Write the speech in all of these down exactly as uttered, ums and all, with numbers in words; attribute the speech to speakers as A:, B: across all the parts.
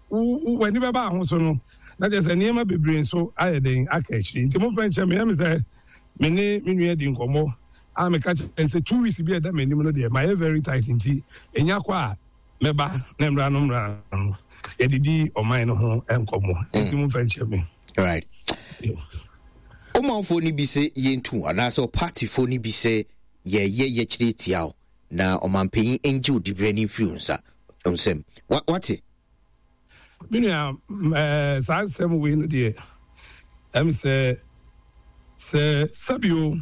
A: when you baba ho so no na just enema bebre so ayeden akachi nti mo friend me am say me ne me nua di nkomo a me catch and say two weeks be that me nim no dey my very tight nti enya kwa meba na mra no mra no edidi o man no ho enkomo nti mo friend me
B: all right o man fo ni bi say yentu ana so party fo ni bi say ye ye ye chiri tiao na o man pay enji di brand influence onsem what what
A: Minia, uh, say seven we no dey. Em say say Sabio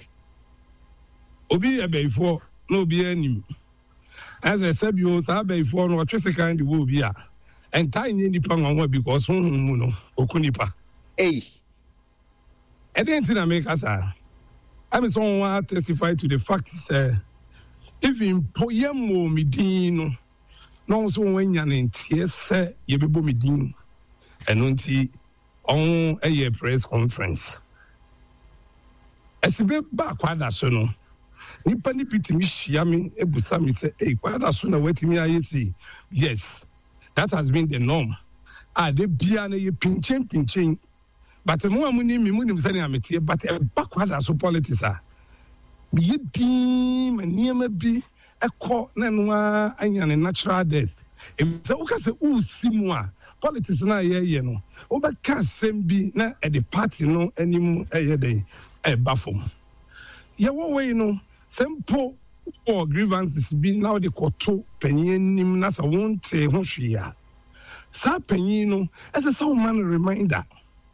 A: obi abeyfo na obi anim. As a Sabio sa abeyfo no twese kan di wo obi a. Entai ni nipa nwanwa because honhom mu no okunipa.
B: Eh.
A: E dey nti na make us ah. Em so one testify to the fact say even poyemo midin no so when yan ntie se ye bebo medin eno nti on a press conference esibe ba kwada so no nipa ni pitimi hia me ebusa me say eh kwada so na watimi ayesi yes that has been the norm ah de bia na ye pinchen pinchen but mo amuni mi munim se na metie but ba kwada so politics ah ye din maniema bi ekọ na nwa anya ne natural death e se o ka se o simu a politics na ye ye no o be ka sembi na e the party no anim eye dey e bafom ye wo we no sempo or grievances bi na de koto panyin nim na sa wonte ho hwia sa panyin no as a so man reminder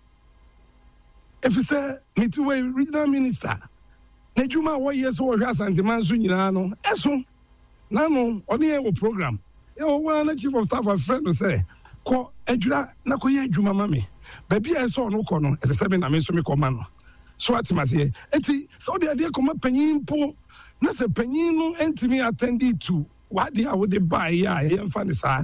A: if you say me to we regional minister na juma wo yes wo hwa santeman so nyina no eso na no oni e wo program e wo na chief of staff of friend say ko adwura na ko ye adwuma ma me ba bia e so no ko no e se be na me so me ko ma no so atimase enti so de ade ko ma panyin po na se panyin no entimi attend to what they are would buy ya e mfa ne sa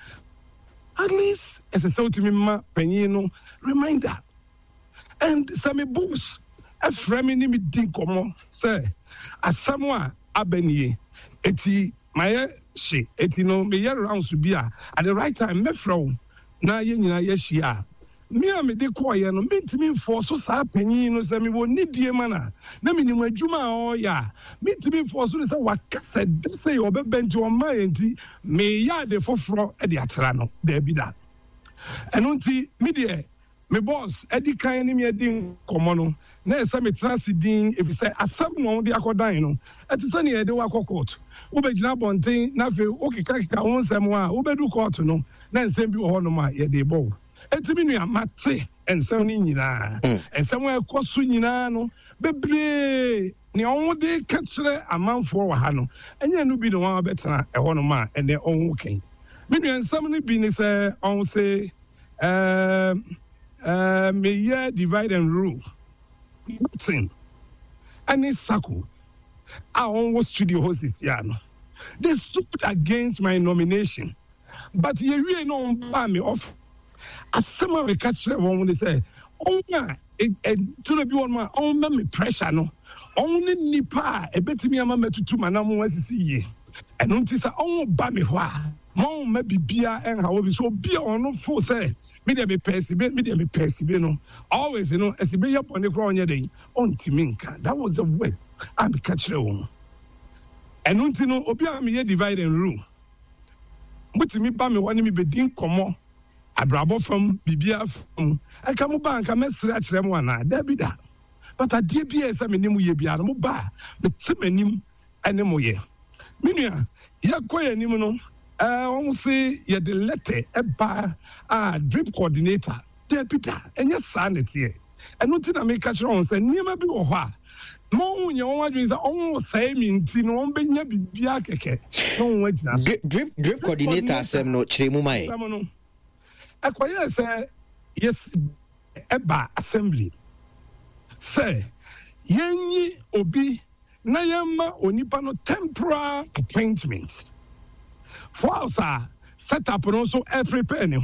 A: at least e se so timi ma panyin no reminder and some boost a friend ni me din komo say asamwa abanie eti my she eti no me year rounds bi a at the right time me fro na ye nyina ye hia me a me de koye no me ntimi mfo so sa panyin no say me wo nidie mana na me nim adwuma o ya me ntimi mfo so say wakasa de say obebenti o ma enti me ya de foforo e de atera no da bi da eno nti me de me boss edi kan ni me din komo no na esa me transidin e bi say asam no de akodan no eti se ne de wa court wo be gina bonten na fe o kika kika won sem a wo be du court no na nsem bi wo no ma ye de bo eti mi nua mate ensem ni nyina ensem e koso nyina no bebre ni on de katre amanfo wa ha no enye no bi no wa betena e ho no ma ene on ken mi nua ensem ni bi ni say on say um uh me yeah divide and rule thing any circle I on studio hosts ya no they stood against my nomination but you really know by me off as some we catch them when they say oh yeah it to the be one man on me pressure no only nipa e betimi ama metutu manam wasisi ye and unti say on ba me ho a mo ma bibia en ha wo bi so bia on fo say me dey me persibe me dey me persibe no always you know as be your pony kro onye dey on timinka that was the way I'm catching one and unti no obi am ye divide and rule mutimi ba me wani me bedin komo abrabo fam bibia fam aka mo ba nka mesra kire mo ana da bi da but adie bia esa me nim ye bia no mo ba me timanim ene mo ye menua ye koye nim no eh won say ye the letter eba ah drip coordinator da bi da enye sanete eno ti na me ka kire on say niam bi wo ho a mo unye won adwin say on say mi nti no on benya bibia keke no won agina
B: drip drip coordinator sem no kire mu mai
A: akoye say yes eba assembly say yenyi obi na yema onipa no temporary appointment for us set up no so e prepare ne ho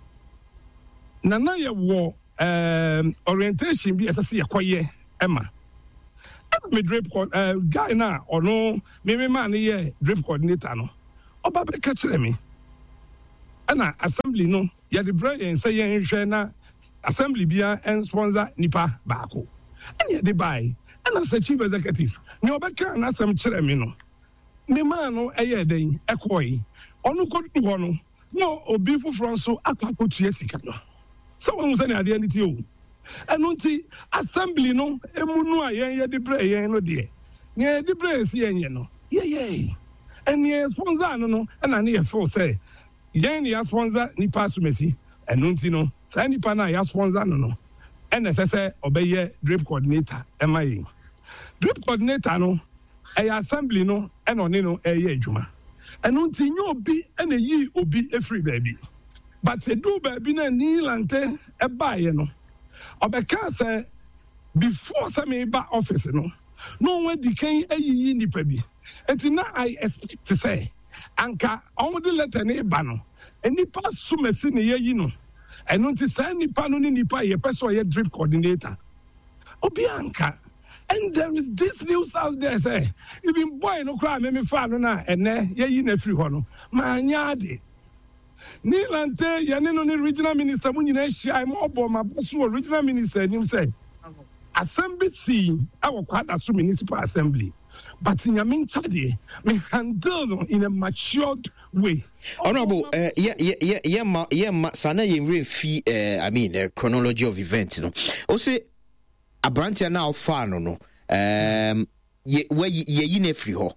A: na na ye wo um orientation bi asase yakoye ema me drip uh, guy na ono me me man ye drip coordinator no oba be ka kire me ana assembly no ya de bra yen say yen hwe na assembly bia en sponsor nipa baako and ya de buy ana say chief executive ni obeka na asem kire me no me ma no eye den ekoi onu kodu ho no no obi foforo so akwakotua sika no so won say na ade ani ti o enu nti assembly no emu no a yen ye de bra yen no de ye de bra si yen no ye ye and ye sponsor no no ana na ye feel say yen ya sponsor nipa sumesi enu nti no say nipa na ya sponsor no no and say say obeye drip coordinator ema yin drip coordinator no e assembly no and oni no e ye adwuma enu nti nyo obi ena yi obi every baby but e do baby na ni lante e ba ye no obeka say before say me ba office no no we di kan ayi nipa bi enti na I expect to say anka on the letter ne ba no enipa sumesi ne ye yi no enu nti say nipa no ni nipa ye person ye drip coordinator obi anka. And there is this news out there say even boy no cry me me fa no na ene ye yi na free ho no ma nya de ni lante ye ne no ni regional minister mu nyina hia mo obo ma so regional minister nim say assembly see our kwada so municipal assembly but nyame nchade me handle in a matured way.
B: Honorable uh, yeah yeah yeah yeah ma yeah ma sana ye refi uh, I mean uh, chronology of events no o say abrantia na ofa no no um ye we ye yi na free ho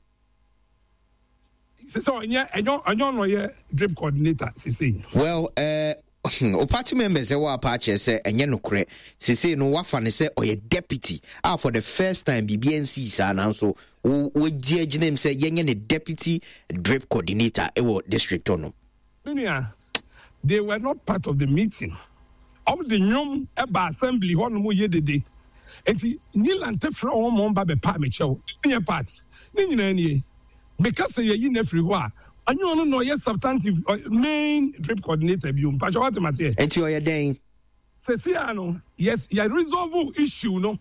A: so nya enyo enyo no ye drip coordinator sisi
B: well uh o party members e wa pa che say enye no kure sisi no wafa ne say oye deputy ah for the first time B B N C sa na so we judge name say yenye ne deputy drip coordinator e wo district no
A: Dunia, they were not part of the meeting of the nyom eba assembly ho no mo ye dede. Enti nilante fra o mo ba be pa me chew nye part ni nyina nie because ye yi na free ho a anyo no no ye substantive uh, main drip coordinator bi um pa what matter
B: enti o ye den
A: sefia no yes ya resolve issue no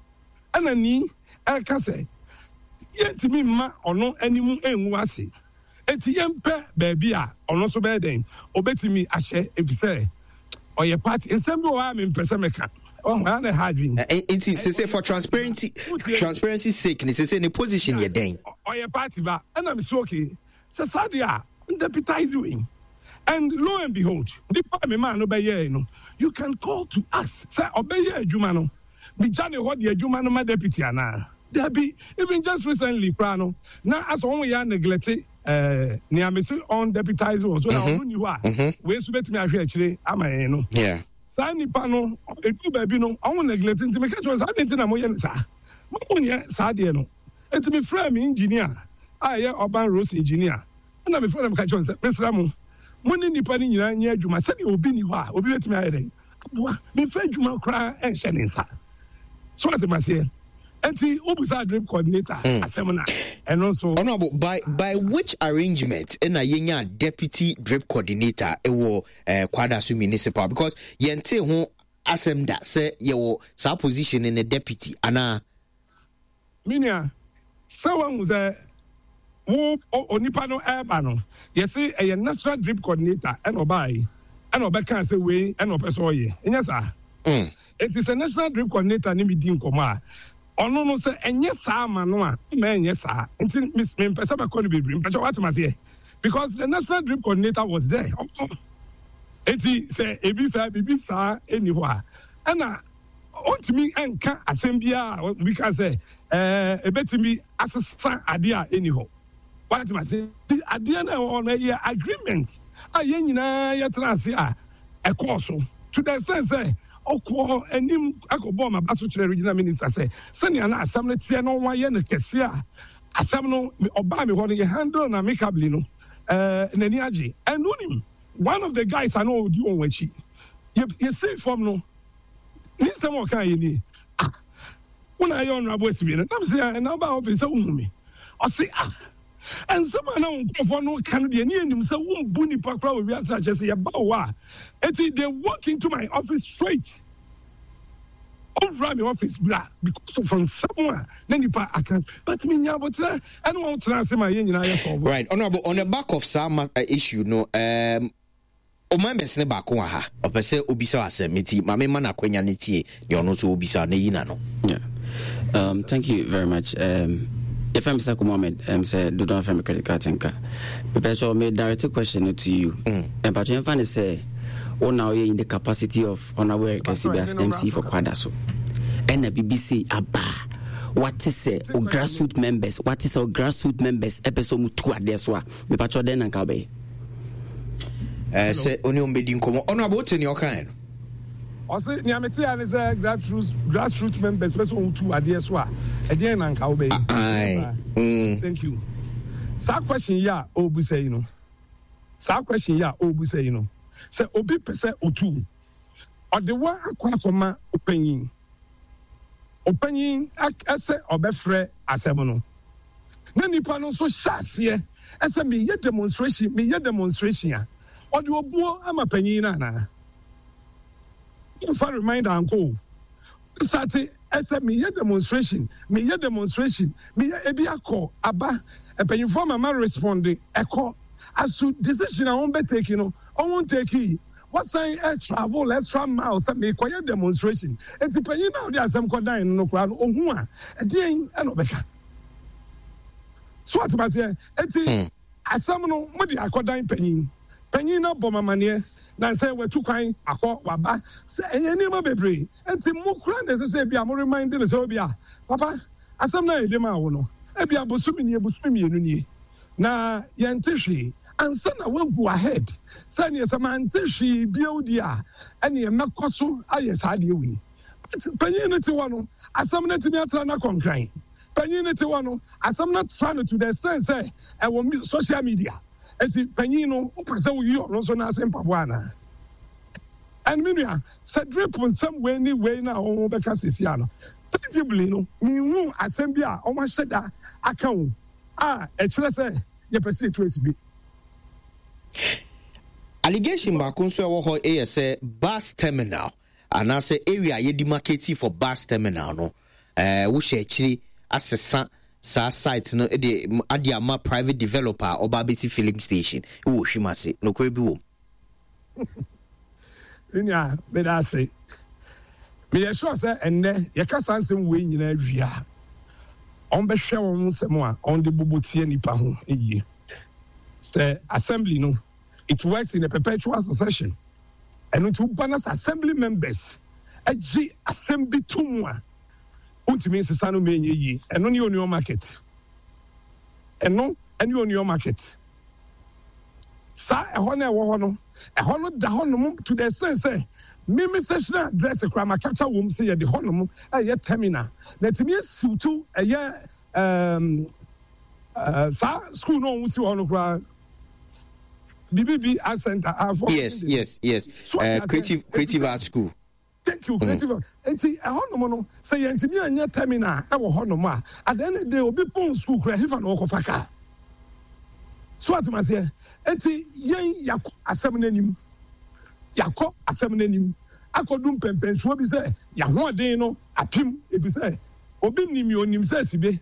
A: anani e ka say yenti mi ma ono animu enwu ase enti yempe ba bia ono so be den obetimi ahye ebise o ye part ensem bi o ha me mpese meka. Oh, man, having
B: it say for transparency, transparency's sake, and say in a position you're then.
A: Or your party, and I'm so okay. So, Sadia, deputize you. And lo and behold, the party man obey you. You can call to us, say, obey you, Jumano. Be Johnny, what the Jumano, my deputy, Anna. There be even just recently, Prano. Now, as only are neglected, uh, near me on deputize you. So now, you are. Where's bet me actually? Am I no?
B: Yeah.
A: Sani pano etu baby no I want neglect nti me catch us adenti na mo ye nsa mo onye sa de no enti me frame engineer ah ye urban roads engineer na me frame catch us mesra mo mo ni nipa ni nyina nya adwuma se de obi ni ho a obi betimi ayede aboa me fa adwuma kra en hye ne nsa so what am I saying enti obusa drip coordinator asemna and also
B: honorable by by which arrangement in a yenya deputy drip coordinator e wo uh, Kwadaso municipal because yente ho asem da say ye wo sa position in a deputy ana
A: minia someone was a wo onipa no eba no ye say a national drip coordinator and obai and obeka say we and opeso ye enya sa
B: mm
A: it is a national drip coordinator ni mi di nkoma ono no say enye saa ma no a ma enye saa nti miss me pesa ba koni bebre mpacho what ma say because the national drip coordinator was there enti say ebi saa bibi saa eni ho a ana ontimi enka asembia we can say eh ebetimi asesa ade a eni ho what ma say ade na on a agreement a ye nyina ye transi a e course to the sense say okwo enim akobo ma baso kire regional minister say senior na asam ne tie no wa ye ne kese a asam no oba me ho ne handle na amicably no eh nani age and unim one of the guys I know do on wachi you you say from no ni sem o kan ye ni ah una ye honorable sibi na am say na ba office umumi o say ah and some na nkofo no kan de ni enim say umbu ni pakra we asa che say ba wa eti they walk into my office straight over my office bra because from somewhere then you I can but me nya but anyone try say my yen nyina ye for
B: right honorable on the back of some uh, issue no um o members ne ba ko ha opese obisa asemeti mame mana kwanya ne tie ne ono so obisa na yina no.
C: Yeah. Um thank you very much. Um if I'm Mister Mohammed, um say do not have a credit card tanka. But so me direct question to you. Mm. And but you find say on now in the capacity of unaware as M C for Kwadaso. And the B B C aba what is a grassroots members what is our grassroots members episode mutu adeswa me pacho den anka be
B: eh say oni ombedi nkomo ono about ni okan
A: o say ni amete an is grassroots grassroots members person mutu adeswa e den anka be
B: ai
A: thank you sa question ya obu say you know sa question ya obu say you know say obi pese otu o de wa akwa akoma opanyin opanyin ase obefre asem no na nipa no so hyase ase me ye demonstration me ye demonstration a ode obuo ama panyin na na if I remind uncle start ase me ye demonstration me ye demonstration me ye ebi akọ aba panyin for mama respond ekọ asu decision I won't be taking no I won't take it. What's saying air travel, let's try miles, and make a demonstration. And the penny now, there's some codain no crowd, or who are a ding and Obeka. So what about here? It's a summon, Muddy, I codain penny. Penny no bomber money, then say we're too kind, I thought, Waba, say any more baby. And the more grand as I say, be a more reminded as Obia. Papa, as some night, the Mauno, Ebia Busumi, Busumi, na Yantishi. And son, I will go ahead. Send yes, a man, she build ya, and ye makoso, I yes, had you. Penny one, as some net me at Rana concrying. Penny one, as some not trying to the sense, I will meet social media. As if Penino, so you also not in Papuana. And Minia said, drip on some way, anyway, now, because it's Yano. Tangibly, no, me won't assembly, almost said that account. Ah, it's let's say, you perceive to be.
B: Allegation ba kun so wo ho e say bus terminal and I say area ye demarcate for bus terminal no eh wo hye akiri asesa sa site no e de ade ama private developer oba basi filling station e wo hwimase no ko bi wo
A: nya me da say me ye sure say enne ye ka sansem we nyina awia on be hwe won nsem a on de bobotie nipa ho eye. Say assembly no, it works in a perpetual succession. And to balance assembly members, a G assembly tumwa, ultimate sano menye, and on your market. And no, and you on your market. Sa a honor wono, a honor the honor to the sense, Mimi session address a crama catcher womb say at the honor, a year termina. Let me see to a year um uh school no see on B B B Art Center.
B: Yes, yes, yes. So uh, creative, creative art school.
A: Thank you, creative. And see, a honomono say, and to me, and yet, Tamina, I will honor. At the end of the day, will be born school, creative and Okofaka. So, what must say? And see, young Yako, a seven Yako, a seven I could do pen pen, so be say, Yahoo, they know, a pim, if you say, Obin, you on him says, be.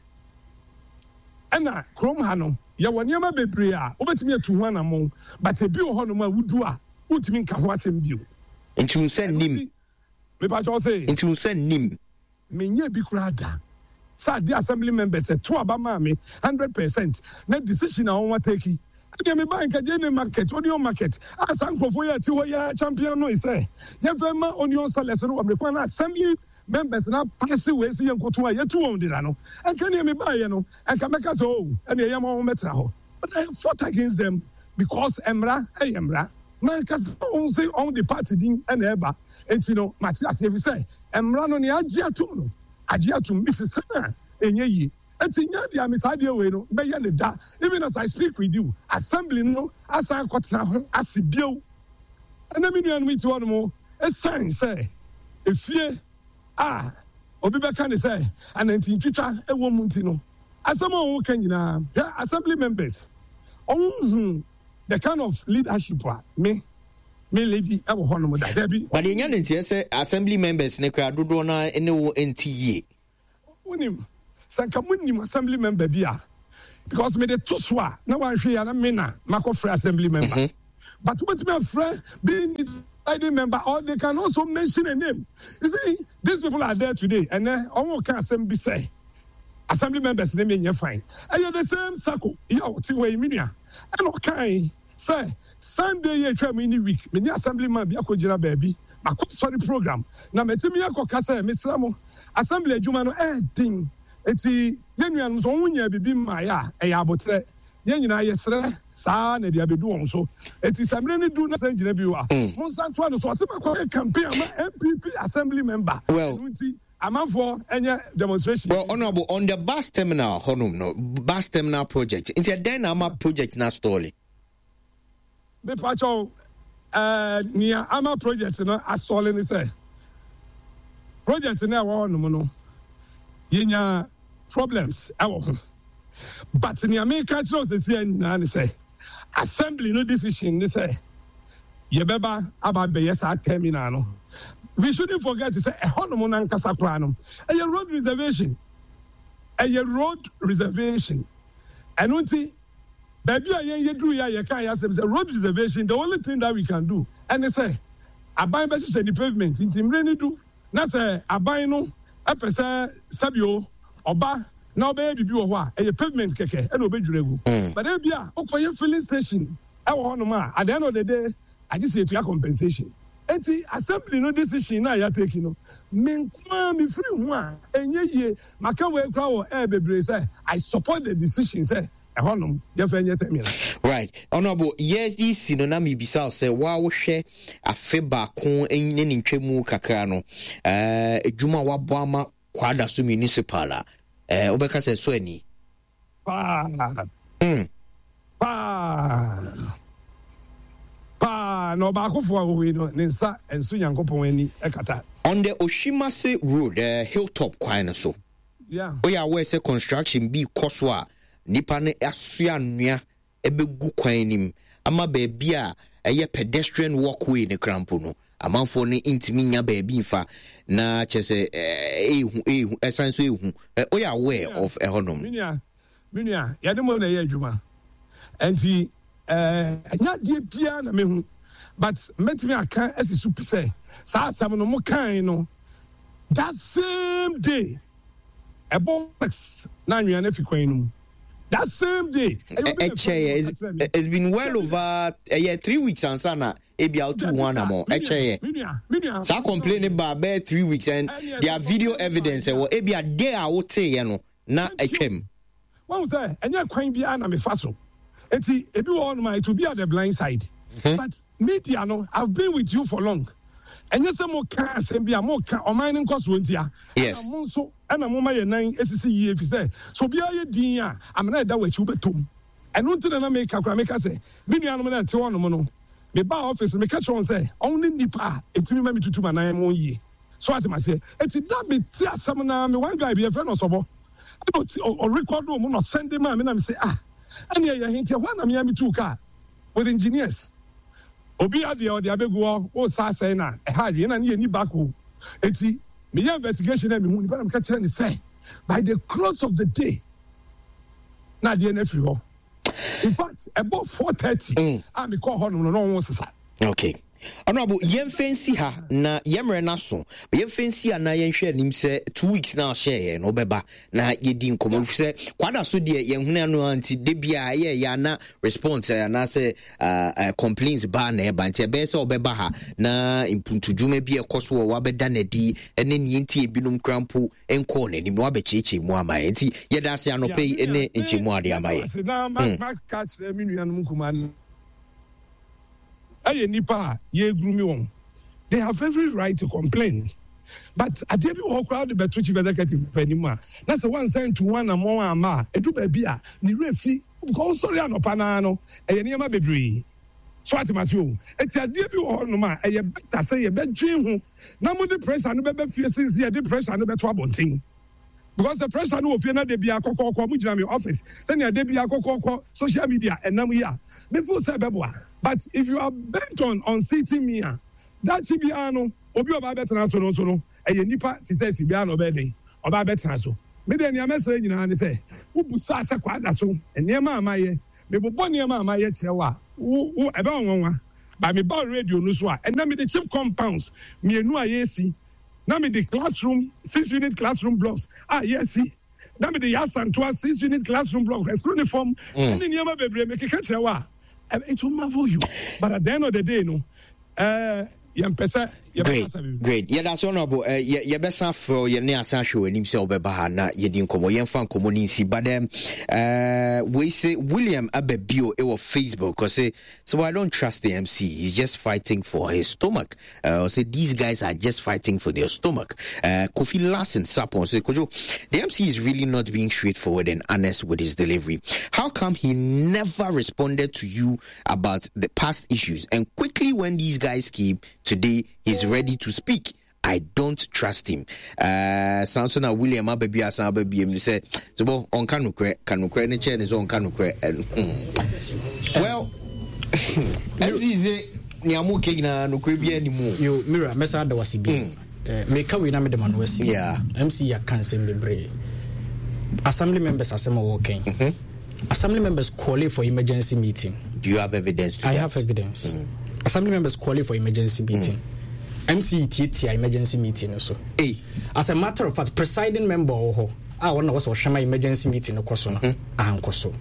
A: And I, Chrome Hano. Ya wanyama bebre a obetimi atuhu na mo but ebi ho no ma wudu a utimi nka ho asem bio
B: ntu sen nim
A: me ba cho say
B: ntu sen nim
A: menye bi kurada sa the assembly members say to abama me one hundred percent na decision a won take ade me bank je ne market onion market asa nkofo ya ti ho ya champion no say ya fema onion sellers no me kwa na assembly members na pass we see enkoto a yetu won dira no and can me buy no and can make us oh and e yam won metra ho but I fought against them because emra eh emra man cause on say on the party din and eba and you know Matthias if say emra no ne agi atum no agi atum bi sesa enye yi etinya dia me sade we no be ye ne da even as I speak with you assembly no asa kwotena ho asibio and me nuanu mi ti won mo e sign say efie ah obi be kan say anantin twitwa e wo munti no asem on wo kan nyina yeah assembly members on the kind of leadership me me lady e wo hono mo da da bi
B: but enya ntie say assembly members ne kwa dodo na ene wo ntie
A: unim sanka munim assembly member bia because me the toswa na wan hwe ya na me na makofre assembly member but what me a friend being deciding member, or they can also mention a name. You see, these people are there today, and then all can assembly say, assembly members name in your fine. And you're the same circle, you know, two way minia. And okay, say, Sunday, you try me in week, many assembly man be a kojira baby, a sorry program. Now, Metimia Kokasa, Miss Ramo, assembly, Jumano, eh, ding. It's the Yenian Zonia be Maya, a yabotre. Yenina, yes, sir, San, and the Abedu so. It is a many do not send you. Monsanto, so I campaign, M P P assembly member.
B: Well,
A: I'm out for any demonstration.
B: Well, honorable, on the bus terminal, Honum, no, bus terminal project. It's a dynamic project in our story.
A: The patcho, uh, near Ama project, you know, as all in say. Project in our one, no, no. Yenya problems, our but in the American they say, and say, assembly no decision, they say, Yabeba, about the yes, I terminal. We shouldn't forget to say a honeymoon and Casaplanum, a road reservation, a road reservation. And one thing, baby, I do ya, you can't ask a road reservation, the only thing that we can do. And they say, I buy message and the pavement in Timreni do, not say, I buy no, I prefer Sabio, Oba. Now, baby, you are a pavement keke, and obey you. But there be a okay filling station. I want to at the end of the day, I just say to your compensation. And the assembly no decision now you're taking. No, men me free one. And ye, my can't crowd air baby say, I support the decision. Say, I want them.
B: Right, honorable. Yes, this synonymy bisa say, wow, share a feba con and in Chemu Kakano, uh, Juma Wabama, Quadasu Municipal. Eh, Obeka says so any.
A: Pa. Hmm. Pa. Pa. No baako for we no nsa enso Nyankopon ani ekata.
B: On the Oshimase Road, uh, Hilltop Kwan so.
A: Yeah.
B: We are where say construction be koswa nipa ne asua nua ebegu kwan nim. Ama baabi a eye pedestrian walkway ne krampo no. Amanfo ne intimi nya baabi mfa na chese ehu ehu esanso ehu we are aware of ehonom
A: minia minia yade mo na ye adwuma enti eh anya die bia na mehu but metimi aka asisu say sa asam no mo kan no that same day a box na nwa na fi kwan no that same day
B: it's been well over a year three weeks and sana ebi out to one more eche sa complain about be three weeks and their video evidence e ebi a day a wote ye no na etwem
A: one say enya kwan bia na me fa so enti ebi wo on my to be at the blind side but media no I've been with you for long enya se mo ka asem bia mo ka o man nko so ntia
B: yes
A: mo so ana mo ma ye nan esisi ye fi say so bia ye din a amena da wachi ubetom eno ntina na make akwa make say me nuanom na te wonom no me ba office me catch on say only nipa etimi ma me tutu manan mo yi so ati ma say eti da me ti asem na me one guy be e friend osobo o record mo no send ma me na me say ah ani ye hintia one na me me two car with engineers obi ade o de abegu o sa say na e ha ye na ne ni back o eti me investigation na me hu ni ba na me catch ni say by the close of the day na de na free ho. In fact, about four thirty, I'm call her no no
B: okay. Honorable, yen fancy ha na yemre na so. Yen fancy na yen hwe nim se two weeks now share no beba na ye din komo se kwada so de yen hunu no anti de bia ye ya na response na say uh complaints ba na e ba nti be se obeba ha na impuntu dwuma bi e koso wo abeda na di ene ni nti ebinum krampo enko na ni mo abecheche mu ama nti ye da se anope ene nchemu ade amaye
A: na max catch the minu anu kuman. Aye nipa ye grumi won. They have every right to complain. But at every walk crowd the chief executive anymore. That's the one saying to one and more ama. E do baby a ni refi because sorry anopa na no. E ye niam bebree. So ati masio. E ti ade bi wo no ma e ye better say ye be dwen ho. Na mo the pressure no be be fie since ye the pressure no be to abontin. Because the pressure no fie na de bia kokoko mu gina me office. Say na de bia kokoko social media enam ya. Before say beboa. But if you are bent on on sitting me, that T B R no, obi oba better so no so no, e ye nipa ti say C B R no be dey, oba better so. Me dey na message nyina ne say, wo busa asa kwa da so, e niam amaye, me bobo niam amaye kire wa, wo wo ebe onwanwa, By me bar radio no so and na me the chief compounds me enu ayesi. Na me the classroom six unit classroom blocks. Ah yes see. Na me the Yasantua six unit classroom block uniform and in Yama bebre make catch wa. It will marvel you. But at the end of the day no uh
B: Great, great. Yeah, that's honorable. Uh, yeah, yeah, best for your near Sancho and himself, Bahana, Yedin Como, Yan Fan Comunisi. But um, uh, we say William Abebio, it was Facebook, because say, so I don't trust the M C. He's just fighting for his stomach. Uh, say these guys are just fighting for their stomach. Uh, Kofi Larson, Sapon, say, Kojo, the M C is really not being straightforward and honest with his delivery. How come he never responded to you about the past issues? And quickly, when these guys came, today he's ready to speak. I don't trust him. Uh, Samson and William Ababi as Ababi and said, so on Kanukre, Kanukre, and Chen is on Kanukre. Well, as is Niamu Kina Nukribia anymore. You
D: mirror, Messa was be. Make a winner, Madam was yeah. M C, I can't send the bray. Assembly members are some working. Assembly members calling for emergency meeting.
B: Do you have evidence?
D: I have evidence. Mm. Assembly members calling for emergency meeting. Mm. M C T T emergency meeting also. Hey. As a matter of fact, presiding member oh, I want to also share my emergency meeting no koso no. Ankoso.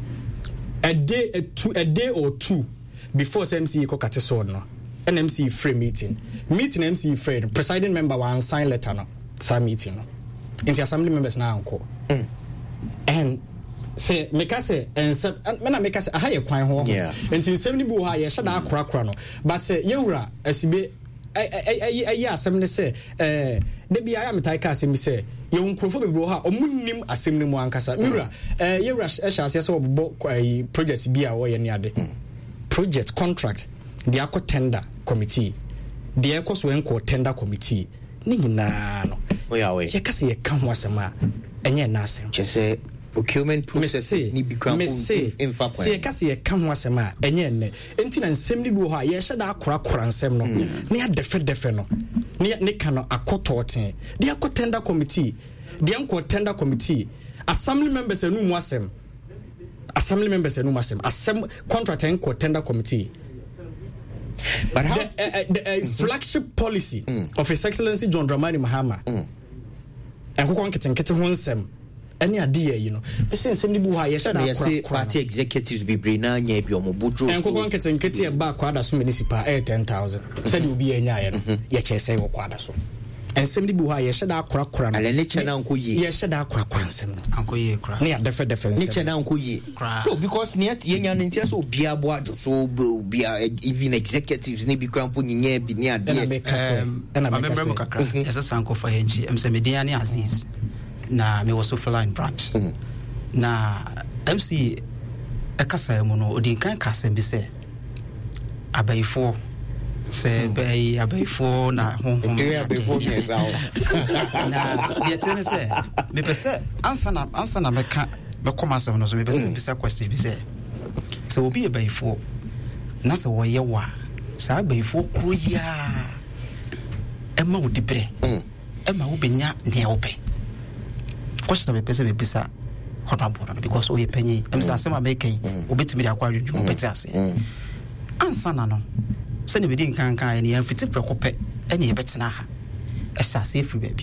D: A day a two a day or two before M C ko kate so no. An M C free meeting. Meeting M C free. Presiding member one sign letter no. Sa meeting no. Into assembly members na anko. Mm. And say meka say and me na meka say aha ye kwan ho enti nsem ni bu ha ye hyeda akora akora no but say yewura asibe ayi asem ne say eh de bia ya metai ka asem say ye nkrofo bebro ha omunnim asem ni mu ankasa yewura eh yewura ehya ase say obbo project bia wo ye ne ade project contract de akọ tender committee de ekọ so enko tender committee ni nyina no
B: oya we
D: ye ka say ye ka ho asem a enye na asem
B: je say procurement processes ni become in fact
D: say ka say ka ho asem a enye ne enti na nsem ni bi ho a ye hyeda akora akora nsem no ne ya defe defe no ne ne ka no akoto ten de akọ tender committee de enko tender committee assembly members enu mu asem assembly members enu mu asem asem contract enko tender committee. But how the, uh, the uh, mm-hmm. flagship policy mm. of His Excellency John Dramani Mahama and who can get get him any idea, you know. But since somebody who has
B: a party executives be bringing nya bi omo bojo
D: and who can get get here back kwada so municipal eh ten thousand said you be nya no ye che say wo kwada so and somebody who has a kura kura no
B: ale che na nko yi
D: ye sheda kura kura nsem no
C: anko yi kura
D: ne ya defe defense
B: ne che na nko yi no because ne ye nya ntia so bia bo ado so bia even executives ne bi krampo nya bi ne ade
D: na make say na make say
C: kakra esa sanko fa henchi em se media ne Aziz na me was so line branch mm-hmm. na M C ekasa mu no odin kan kasa bi se abaifo se bay abaifo na honhom
B: abaifo meza
C: na de tene se me pese ansa na ansa na meka me komasa no so me pese me pese question bi se se obi abaifo na se wo ye wa sa abaifo kro ya ema wo dibre ema wo benya ne ope question me pese me bisa honorable because we penny em say asem american obetimi de akwa adwudwu obeti ase ansa na no se ne bedi nkan kan ne yamfiti prekope ene ye betena ha ehya ase free baby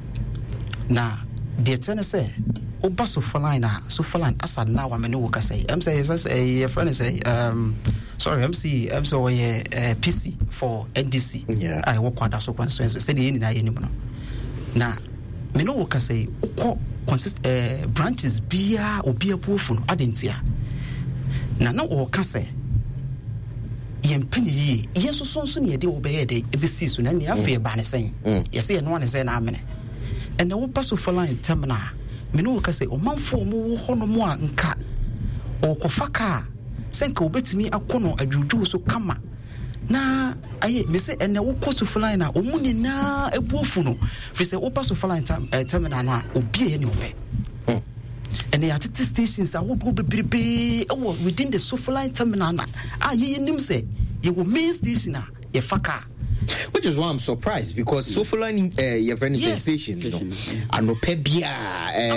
C: na de tene se oba so line na so line asad na wa me ne wo ka say em say say friend say um sorry M C M C we P C for N D C I work kwada so constituency say de ni na ye ni no na me no wo ka say ukọ consist uh, branches bia obi apufu no adentia na na o ka se yempani yi yeso sonso ne de obeye de ebesi so na ne afa ba ne sen yese ye no ne sen na amene and na wo paso for line terminal me no ka se o manfo mo wo hono mo a nka o kofaka senka obetimi akono adwudwu so kama na aye me se ene wo koso fly na omuni na ebuofu no fi se wo paso fly terminal na obi ye ne obe ene ya tete stations a wo do bebrebe e wo within the Sofline terminal na ah ye nim se ye wo main station na ye faka.
B: Which is why I'm surprised because Sofline uh, your friend yes. station, you know, and no pebia uh,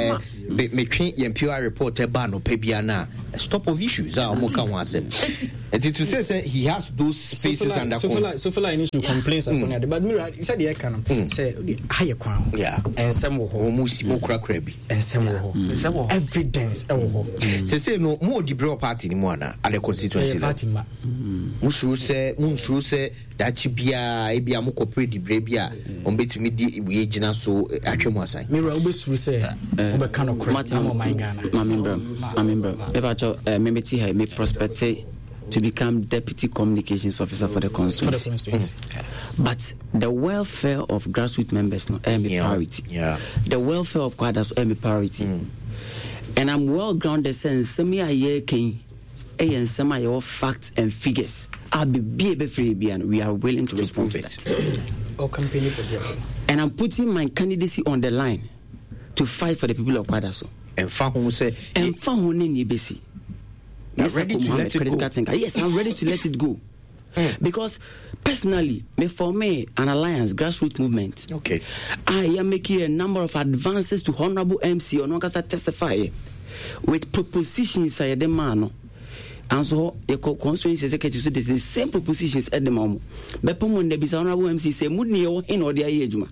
B: me me twen yen pure reporter ba no pebiana stop of issues are mo kan wasem and to say say he has those spaces so under
D: so feel so feel any complaints upon it but me he said he can say higher kwan
B: yeah
D: and some wo
B: ho mo si mo kra kra bi
D: and some wo ho evidence e wo ho
B: say say no mo di bro party ni mo ana at the constituency
D: party ma
B: mo sure say mo sure say that bia e bia mo cooperate di bre bia on betimi di we gina so atwemu asan
D: me ra obesuru say obe kan okra am my Ghana
C: my member my member if I cho me meti here me prospect to become deputy communications officer for the constituency,
D: for the constituency.
C: Mm. But the welfare of grassroots members no am a
B: yeah.
C: priority
B: Yeah.
C: The welfare of quadras am a priority. Mm. And I'm well grounded sense some year year can and some of your facts and figures. I'll be be free and we are willing to, to respond to that.
D: Or campaign for them.
C: And I'm putting my candidacy on the line to fight for the people of Kwadaso.
B: And fa who say
C: and fa who ni besi.
B: Ready to let it go.
C: Yes, I'm ready to let it go. Mm. Because personally, me for me, an alliance, grassroots movement.
B: Okay.
C: I am making a number of advances to Honorable M C on Onkasa testify with propositions I demand. And so the constituency executive so the same propositions at the moment. But when the bisa Honorable M C say muni o hin or dia yejuma.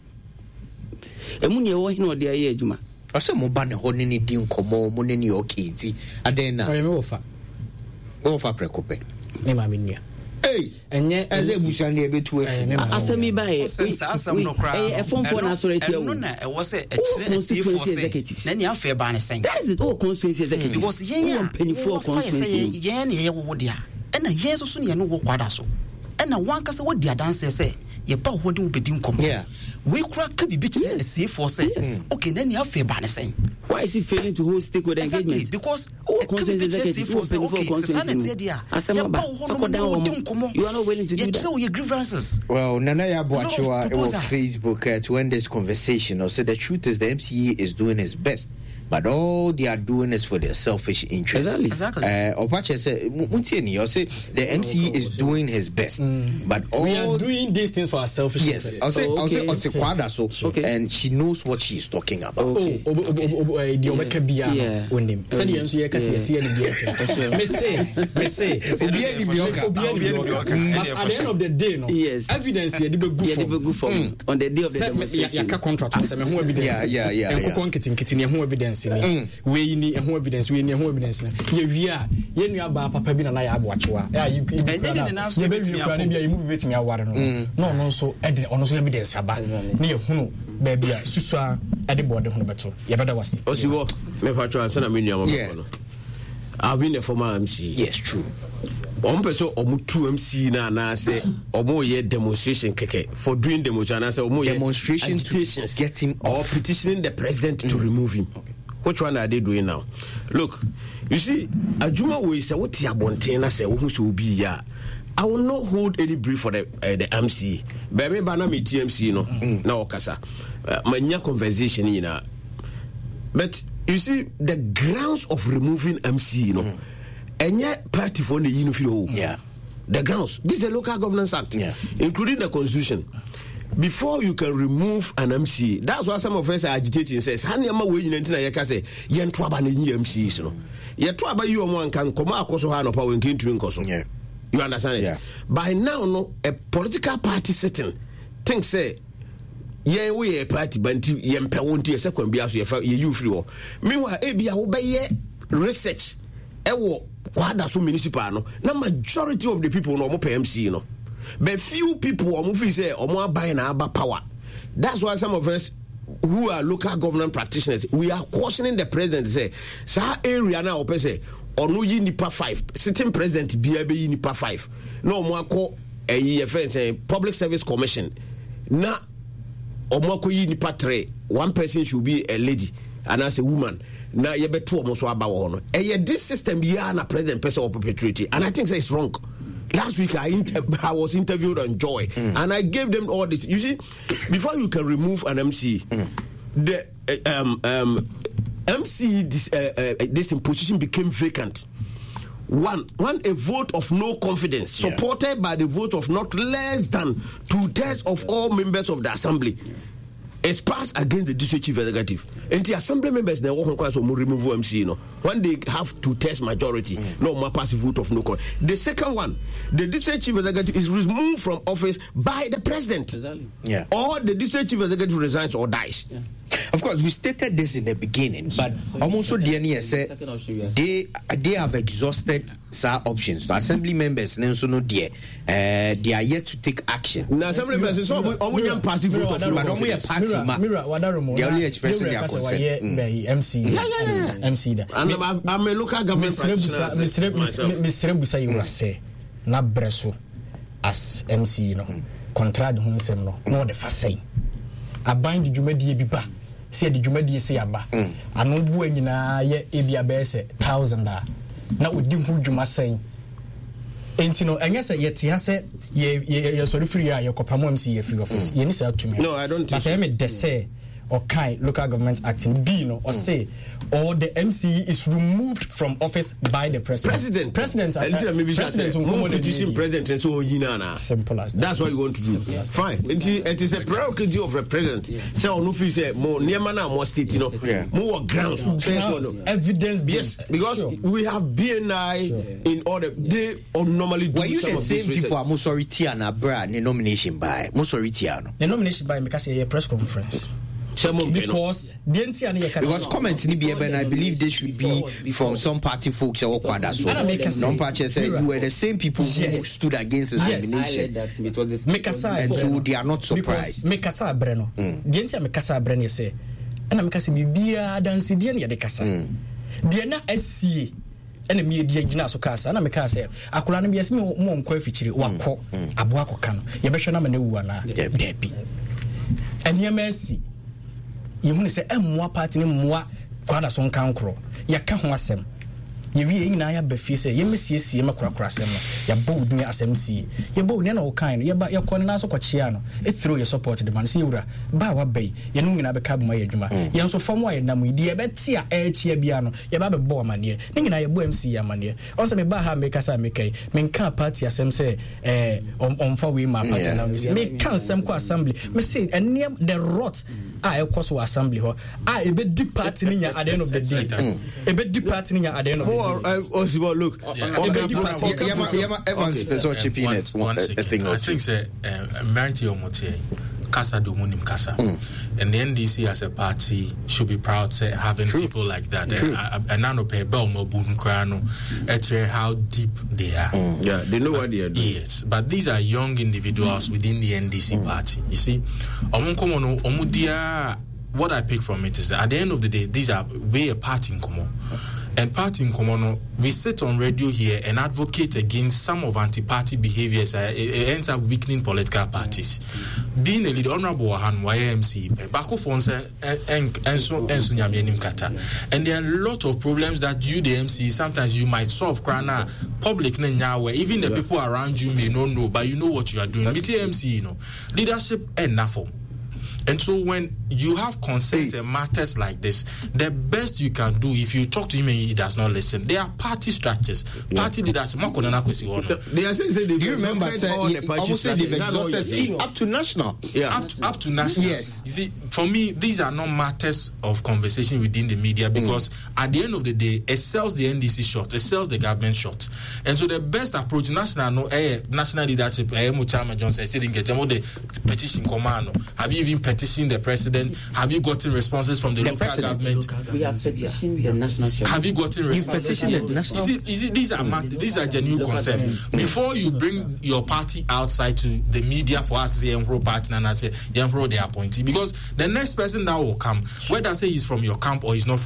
C: E muni o hin or dia yejuma.
B: Asa mo ba ne ho ni ni din komo mo ne ni okiti. Aden na.
D: I me ofa.
B: Ofa prekope.
D: Ne ma minia.
B: Hey, enye eze busan de betu afi.
C: Asemi ba e.
E: Asem no kra.
C: E form for na sorry tia.
E: No na e was e kire e for say. Na ni afa ba ne sen.
C: That is it. Oh, constituency executive.
E: Because yen ya
C: penny for constituency.
E: Yen ye wo dia. E na yen so so ne no wo kwada so. E na wan kasa wo dia dance say ye ba ho de wo bedin kom.
B: Yeah.
E: We crack be bitch and see for say. Okay, then you have fair ban saying.
C: Why is he failing to host stakeholder
E: exactly,
C: engagement?
E: Because
C: oh, consensus executive for say okay, consensus. You are not willing to do that.
E: Show your grievances.
B: Well, Nana Yabuachua on Facebook uh, to end this conversation. I said the truth is the M C E is doing his best. But all they are doing is for their selfish interest.
C: Exactly.
E: Exactly.
B: Uh, Opache said, Mutieni, you say the M C E is doing his best. Mm. But all
D: we are doing these things for our selfish
B: yes,
D: interest.
B: I'll say,
C: oh, okay.
B: I'll say, I'll say, so,
C: okay.
B: And she knows what she is talking about.
C: Okay.
D: Oh, the Omeka Biano, when him. Send you to your Cassia and the Me say, me say, at the end of the day, no.
C: Yes.
D: Evidence here, the good for on the day of the demonstration. Contract, who evidence.
B: Yeah, yeah, yeah.
D: And Kukonkitin, Kitin, who evidence. We need who evidence, we need who evidence. We are, yen you about Papa Bin and I watch. Yeah, you can move it in your water. No, no, so honestly evidence about near Hunu, baby, Susua, at the border, Hunabato. Yavada was.
F: Osiwo, me patro answer na menu am. I've been a former M C.
B: Yes, true.
F: One person omu two M C na na say omu ye demonstration keke for doing demonstration na say omu
B: demonstration to get him
F: or petitioning the president mm. to remove him. Okay. Which one are they doing now? Look, you see, Ajuma we say what ya bonten say who so be ya. I will not hold any brief for the uh, the M C. But me bana me T M C no mm. na okasa. Uh, manya conversation you know. But you see the grounds of removing M C you know. Mm. Enya party for the unify.
B: Yeah.
F: The grounds. This is the Local Governance Act,
B: yeah.
F: including the Constitution. Before you can remove an M C, that's why some of us are agitating. Says, "Hanyama we in Nigeria say yen twaba na ni M Cs no. Ye twaba you one can come akoso ha no pa we nkin twin koso."
B: Yeah.
F: You understand it?
B: Yeah.
F: By now, no, a political party sitting thinks say, "Yeah, we a party, but ye mpe won't say can be as you you free." Meanwhile, e bia wo be ye research e wo kwada so municipal no. Na majority of the people no mo pay M C no. But few people are moving say or more buying our power. That's why some of us who are local government practitioners, we are cautioning the president to say, "Sa area now open say or no yi nipa five sitting president be a be nipa five. No more call a E F N say Public Service Commission. Na or more yi nipa three. One person should be a lady and as a woman. Na ye be two almost about one. And this system ya na president person or perpetuity, and I think say it's wrong. Last week I, inter- I was interviewed on Joy mm. and I gave them all this. You see, before you can remove an M C, mm. the uh, um, um, M C this, uh, uh, this position became vacant. One, one a vote of no confidence, supported yeah. by the vote of not less than two thirds of all members of the assembly. is passed against the district chief executive. And the assembly members they walk on so remove M C, you know. When they have to test majority, mm. no more passive vote of no con. The second one, the district chief executive is removed from office by the president.
C: Exactly.
B: Yeah.
F: Or the district chief executive resigns or dies.
C: Yeah.
B: Of course, we stated this in the beginning, but almost so the N E S said they they have exhausted some options. The assembly members, no dear, uh, they are yet to take action.
F: The assembly members, so we only passive vote of no confidence.
D: Mira, Wadaromo.
B: They only expressing their concern.
D: M C, yeah, yeah, yeah. M C.
F: I'm I'm a local government practitioner.
D: Mister Busa, you will say, na breso as M C, you know, contract hunsem no, no the first say. I bind the Jumedi Biba. Say the Jumedi say aba. I know when you na ye ebia bese thousand da. Na odi hu dwuma sen. Enti no enye se yeti ha se ye ye sorry free ya ye kopamo M C ye free office. Ye ni say to me.
F: No, I don't think.
D: But I me de say or kind local government acting B no or say or the M C is removed from office by the president.
F: President.
D: President. Uh,
F: maybe
D: president.
F: More petition president and so on.
D: Simple as that.
F: That's what you want to do. Fine. It is, it is a prerogative of the president. Say on no say more near mana more state, you know, more grounds.
D: grounds evidence.
F: Yes, because sure. we have B N I sure. in order. They normally do
B: well, you
F: some
B: the same
F: of
B: people are most sorry Tiana Bra the nomination by most sorry Tiano.
D: The nomination by because a press conference. Because
B: because comments ni be and I believe they should be from some party folks or quadra so non party said you were the same people who yes. stood against the yes. nomination
D: make us
B: and so they are not surprised
D: make us breno dientia make us breno say and make us bibia dance die na de kasa die na asie ena me die gina so kasa na me ka say akola no biase me mo nkwa afichire wakọ abo akoka no ye behwe na ma na wu ana debi enia asi you say emwa party ni mwa kwada so nkankro ya ka ho asem ye wi nyina ya ba fie say ye mesiesie makrakra asem no ya bold ni asem sie ye bold na o kan no ye ba ye kon na so kwachia no e through your support the man say wura ba wa bai ye no nyina be ka boma ye adwuma ye nso fam wa ye nam idi ye beti a e chia bia no ye ba be bo amane ni nyina ye bo M C amane on say me ba ha me kasa me kai me nka party asem say eh on fa we ma party na me say me kan asem ko assembly me say eniem the rot a e koso assembly ho a e be di party ni nya at the end of the day e be di party ni nya at the end of the day
F: oh oh look
G: I think say Mary Omotie Kasa do munim Kasa and the N D C as a party should be proud say having True. people like that and nano pe belmo bun krano etre how deep they are
F: mm. yeah they know
G: but,
F: what they are doing
G: yes but these are young individuals within the N D C mm. party you see omunkomo omudia what I pick from it is that at the end of the day these are we a party in common. And party in Komono, we sit on radio here and advocate against some of anti-party behaviors. Uh, it, it ends up weakening political parties. Being a leader, Honorable Wahan, Y M C, Bako Fonse, and so and Kata. And there are a lot of problems that you, the M C, sometimes you might solve. Krana, public, where even the people around you may not know, but you know what you are doing. Meet M C, you know, leadership and nothing. And so when you have concerns and matters like this, the best you can do, if you talk to him and he does not listen, there are party structures. Yeah. Party leaders, they
F: are saying they
B: do you remember
F: all the party
B: structures up to national.
G: Yeah. Up to, up to national.
B: Yes.
G: You see, for me, these are not matters of conversation within the media because mm. at the end of the day, it sells the N D C short, it sells the government short. And so the best approach, national, no, eh, national leadership, eh, Muchama Johnson, sitting get the petition command. Have you even petitioned the president? Have you gotten responses from the, the local government?
C: Local we have petitioned the national church.
G: Have you gotten responses?
B: You petitioned the national.
G: You see, you see, these are mat- these are genuine concerns. Mm. Before you bring your party outside to the media for us to say Yempro party and I say Yempro they appointee, because the next person that will come, whether say he's from your camp or he's not from